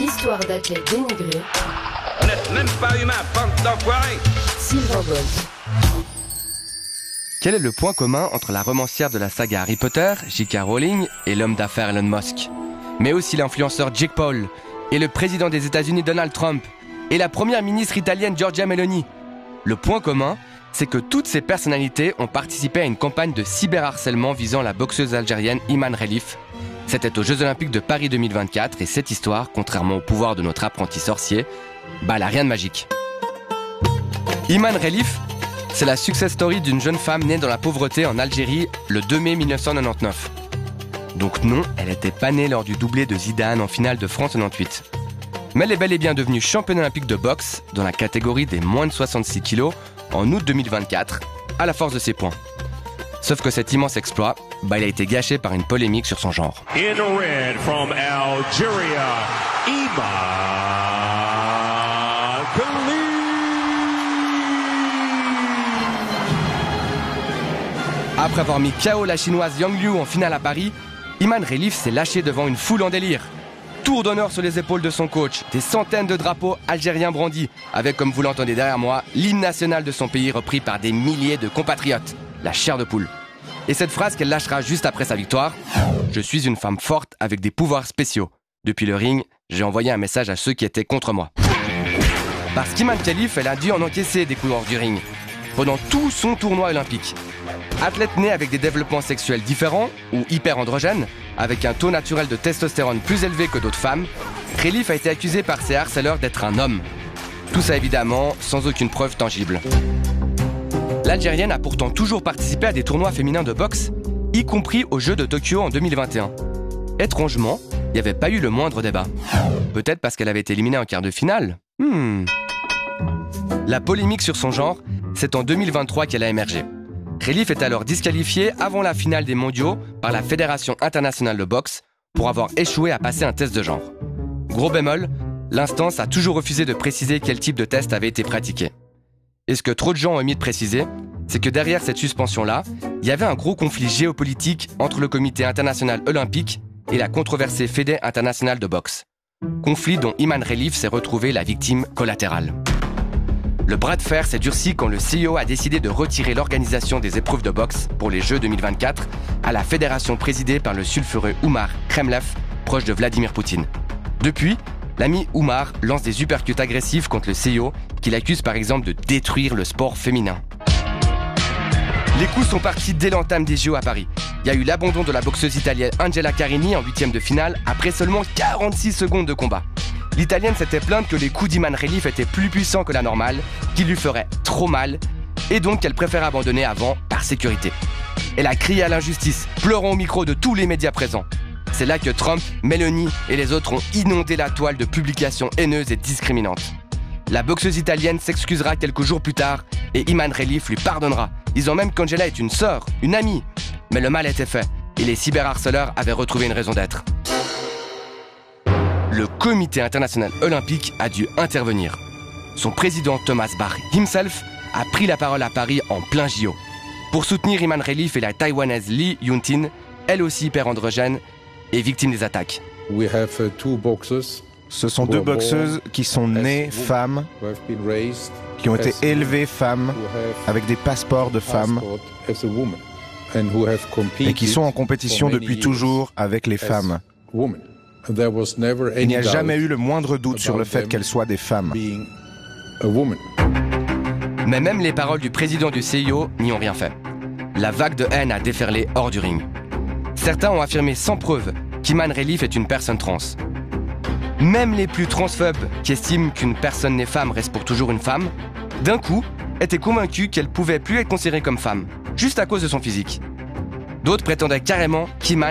Histoire d'athlètes dénigrés. Vous n'êtes même pas humain, bande d'enfoirés. Sylvain Bolt. Quel est le point commun entre la romancière de la saga Harry Potter, J.K. Rowling, et l'homme d'affaires Elon Musk, mais aussi l'influenceur Jake Paul, et le président des États-Unis Donald Trump, et la première ministre italienne Giorgia Meloni? Le point commun, c'est que toutes ces personnalités ont participé à une campagne de cyberharcèlement visant la boxeuse algérienne Iman Khelif. C'était aux Jeux Olympiques de Paris 2024 et cette histoire, contrairement au pouvoir de notre apprenti sorcier, elle n'a rien de magique. Iman Khelif, c'est la success story d'une jeune femme née dans la pauvreté en Algérie le 2 mai 1999. Donc non, elle n'était pas née lors du doublé de Zidane en finale de France 98. Mais elle est bel et bien devenue championne olympique de boxe dans la catégorie des moins de 66 kilos en août 2024, à la force de ses points. Sauf que cet immense exploit, il a été gâché par une polémique sur son genre. In red from Algeria, Iman Khelif. Après avoir mis KO la chinoise Yang Liu en finale à Paris, Iman Khelif s'est lâché devant une foule en délire. Tour d'honneur sur les épaules de son coach, des centaines de drapeaux algériens brandis, avec, comme vous l'entendez derrière moi, l'hymne national de son pays repris par des milliers de compatriotes, la chair de poule. Et cette phrase qu'elle lâchera juste après sa victoire, « Je suis une femme forte avec des pouvoirs spéciaux. Depuis le ring, j'ai envoyé un message à ceux qui étaient contre moi. » Parce qu'Iman Khelif, elle a dû en encaisser des coups hors du ring, pendant tout son tournoi olympique. Athlète née avec des développements sexuels différents ou hyper androgènes, avec un taux naturel de testostérone plus élevé que d'autres femmes, Khelif a été accusée par ses harceleurs d'être un homme. Tout ça évidemment sans aucune preuve tangible. L'Algérienne a pourtant toujours participé à des tournois féminins de boxe, y compris aux Jeux de Tokyo en 2021. Étrangement, il n'y avait pas eu le moindre débat. Peut-être parce qu'elle avait été éliminée en quart de finale. La polémique sur son genre, c'est en 2023 qu'elle a émergé. Khelif est alors disqualifiée avant la finale des mondiaux par la Fédération internationale de boxe pour avoir échoué à passer un test de genre. Gros bémol, l'instance a toujours refusé de préciser quel type de test avait été pratiqué. Et ce que trop de gens ont omis de préciser, c'est que derrière cette suspension-là, il y avait un gros conflit géopolitique entre le Comité international olympique et la controversée Fédé internationale de boxe. Conflit dont Iman Khelif s'est retrouvée la victime collatérale. Le bras de fer s'est durci quand le CIO a décidé de retirer l'organisation des épreuves de boxe pour les Jeux 2024 à la fédération présidée par le sulfureux Oumar Kremlev, proche de Vladimir Poutine. Depuis, l'ami Oumar lance des uppercuts agressifs contre le CIO qu'il accuse par exemple de détruire le sport féminin. Les coups sont partis dès l'entame des JO à Paris. Il y a eu l'abandon de la boxeuse italienne Angela Carini en 8e de finale après seulement 46 secondes de combat. L'Italienne s'était plainte que les coups d'Iman Khelif étaient plus puissants que la normale, qu'ils lui feraient trop mal, et donc qu'elle préfère abandonner avant, par sécurité. Elle a crié à l'injustice, pleurant au micro de tous les médias présents. C'est là que Trump, Meloni et les autres ont inondé la toile de publications haineuses et discriminantes. La boxeuse italienne s'excusera quelques jours plus tard, et Iman Khelif lui pardonnera, disant même qu'Angela est une sœur, une amie. Mais le mal était fait, et les cyberharceleurs avaient retrouvé une raison d'être. Le Comité international olympique a dû intervenir. Son président Thomas Bach himself a pris la parole à Paris en plein JO pour soutenir Iman Khelif et la Taïwanaise Lee Yuntin, elle aussi hyper androgène et victime des attaques. Ce sont deux boxeuses qui sont nées femmes, qui ont été élevées femmes, avec des passeports de femmes, et qui sont en compétition depuis toujours avec les femmes. Il n'y a jamais eu le moindre doute sur le fait qu'elles soient des femmes. Mais même les paroles du président du CIO n'y ont rien fait. La vague de haine a déferlé hors du ring. Certains ont affirmé sans preuve qu'Iman Khelif est une personne trans. Même les plus transphobes, qui estiment qu'une personne née femme reste pour toujours une femme, d'un coup, étaient convaincus qu'elle pouvait plus être considérée comme femme, juste à cause de son physique. D'autres prétendaient carrément qu'Iman